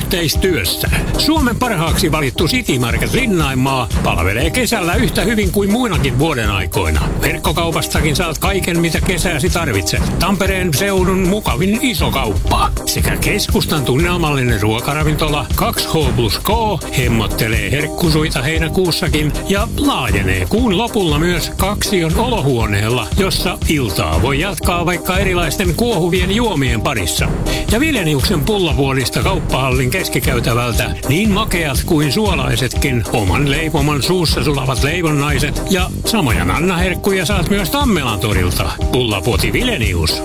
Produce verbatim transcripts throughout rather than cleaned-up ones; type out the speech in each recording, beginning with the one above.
yhteistyössä. Suomen parhaaksi valittu City Market Linnaimaa palvelee kesällä yhtä hyvin kuin muinakin vuoden aikoina. Verkkokaupastakin saat kaiken, mitä kesäsi tarvitset. Tampereen seudun mukavin iso kauppa. Sekä keskustan tunnelmallinen ruokaravintola kaksi H plus K hemmottelee herkkusuita heinäkuussakin ja laajenee kuun lopulla myös Kaksion olohuoneella, jossa iltaa voi jatkaa vaikka erilaisten kuohuvien juomien parissa. Ja Vileniuksen pullapuolista kauppahallin keskikäytävältä niin makeat kuin suolaisetkin oman leipoman suussa sulavat leivonnaiset ja samoja nannaherkkuja saat myös Tammelan torilta. Pullapuoti Vilenius.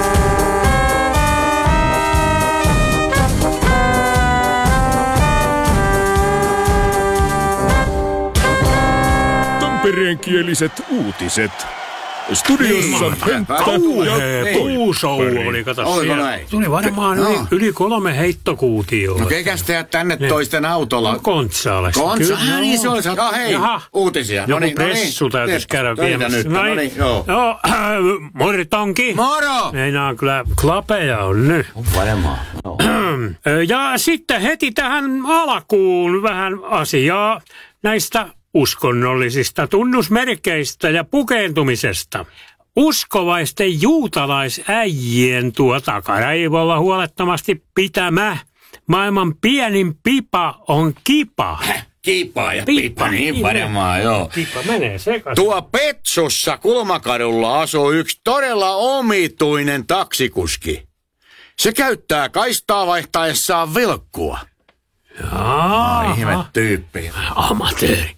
Tampereenkieliset uutiset. Studiossa Henkka ja Puusou oli, kato Oliko siellä. näin? Tuli varmaan No. yli, yli kolme heittokuutioa. No kekäs tehdät tänne toisten autolla? No, Kontsaales. Konsa? Kyllä. Ah, niin se oli. Ah, hei, Jaha. uutisia. Joku pressu täytyisi käydä viemässä. Nyt, no niin, joo. No, äh, mortonki. Moro! Meinaa kyllä klapeja on nyt. Varmaan. No. Ja sitten heti tähän alkuun vähän asiaa näistä uskonnollisista tunnusmerkeistä ja pukeentumisesta. Uskovaisten juutalaisäijien tuo takaraivolla huolettomasti pitämä maailman pienin pipa on kipa. Kipa ja Pipa, pipa, niin niin varmaan, joo. Kipa menee sekaisin. Tuo Petsussa Kulmakadulla asuu yksi todella omituinen taksikuski. Se käyttää kaistaa vaihtaessaan vilkkua. Jaa, Ihme tyyppi. amatööri.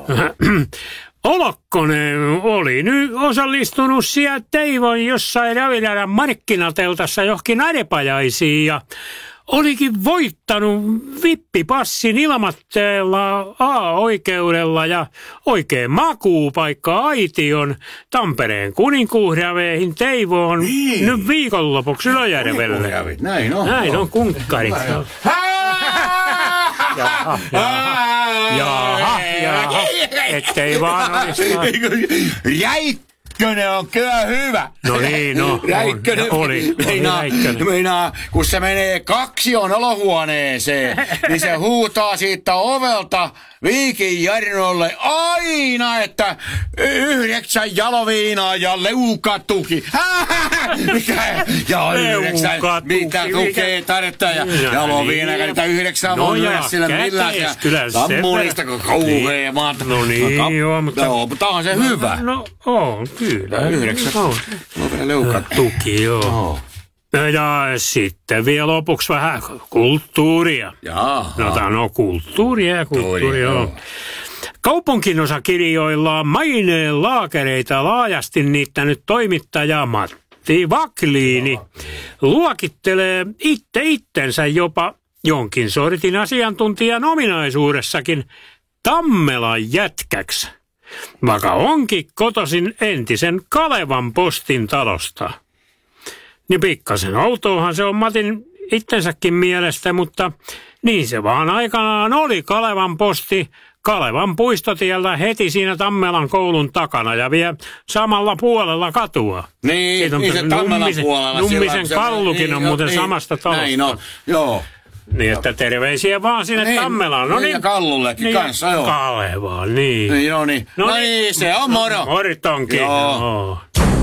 Olokkonen oli nyt osallistunut siellä Teivon jossain Raviläärän markkinateltassa johonkin arepajaisiin ja olikin voittanut vippipassin ilmatteella A-oikeudella ja oikein makuupaikka Aition Tampereen kuninkuusraveihin Teivoon Niin. nyt viikonlopuksi Ylöjärvelle. Näin on. Näin on kunkkarit. Jaha, jaha, jaha, jaha, ettei vaan olisi. Räikkönen on kyllä hyvä. No niin, no, Räikkönen. oli, oli meinaa, Räikkönen. meinaa, kun se menee Kaksion olohuoneeseen, niin se huutaa siitä ovelta Viikin Jarnolle aina, että yhdeksän jaloviinaa ja leukatuki. Mikä? Ja yhdeksän, Leukatuki, mitä mikä? tukee tarvittaa ja Ja jaloviinaa, niin. niitä yhdeksän No voi ja, lyödä sillä millään. kätees kyllä se Tammulista verran. kauhea maata. No niin, joo, mutta- Joo, mutta on se hyvä. No, on, kyllä. Yhdeksän. On. No vielä leukat. Tuki, joo. Joo. Ja sitten vielä lopuksi vähän kulttuuria. Jaha. No, tää on kulttuuria ja kulttuuria, Toi, joo. joo. Kaupunkinosakirjoillaan maineen laakereita laajasti niittänyt toimittaja Matti Vakliini luokittelee itse itsensä jopa jonkin sortin asiantuntijan ominaisuudessakin Tammelan jätkäksi, vaikka onkin kotoisin entisen Kalevan postin talosta. Niin pikkasen outoahan se on Matin itsensäkin mielestä, mutta niin se vaan aikanaan oli Kalevan posti Kalevan puistotiellä heti siinä Tammelan koulun takana ja vielä samalla puolella katua. Niin, Siitä on niin se tuossa Tammelan Nummisen- puolella. Nummisen siellä- Kallukin niin, on joo, muuten niin, samasta talosta. Näin on, joo. Niin, että terveisiä vaan sinne Niin, Tammelaan. No niin, niin, ja Kallullekin kanssa, joo. Kalevaan, niin. Niin, no niin. No niin, se on moro. Mortonkin, Joo. joo.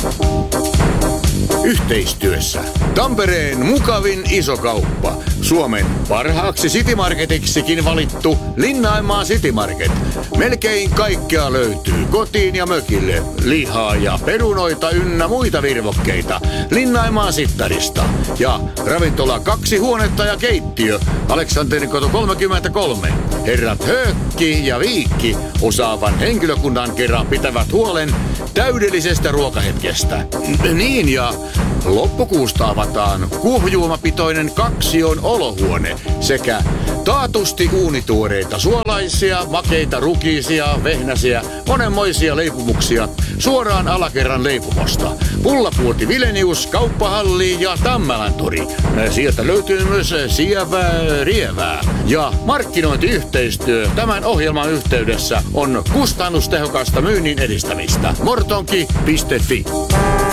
Yhteistyössä Tampereen mukavin iso kauppa. Suomen parhaaksi City Marketiksikin valittu Linnaimaa City Market. Melkein kaikkea löytyy kotiin ja mökille. Lihaa ja perunoita ynnä muita virvokkeita. Linnaimaa Sittarista. Ja ravintola kaksi huonetta ja keittiö. Aleksanterikoto kolmekymmentäkolme. Herrat Höökki ja Viikki osaavan henkilökunnan kerran pitävät huolen täydellisestä ruokahetkestä. Niin ja loppukuusta avataan kuohujuomapitoinen Kaksion olohuone sekä taatusti uunituoreita suolaisia, makeita rukiisia, vehnäsiä, monenmoisia leipumuksia suoraan alakerran leipumosta. Pullapuoti Vilenius, Kauppahalli ja Tammelantori. Sieltä löytyy myös sievää rievää. Ja markkinointiyhteistyö tämän ohjelman yhteydessä on kustannustehokasta myynnin edistämistä. mortonki piste fi